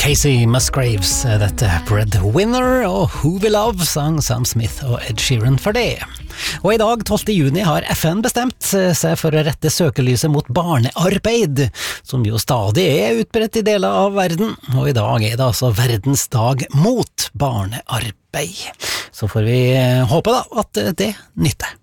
Casey Musgraves, dette Breadwinner, og Who We Love sang Sam Smith og Ed Sheeran for det. Og i dag, 12. juni, har FN bestemt seg for å rette søkelyset mot barnearbeid, som jo stadig er utbredt i deler av verden, og i dag er det altså verdens dag mot barnearbeid. Så får vi håpe da at det nytter.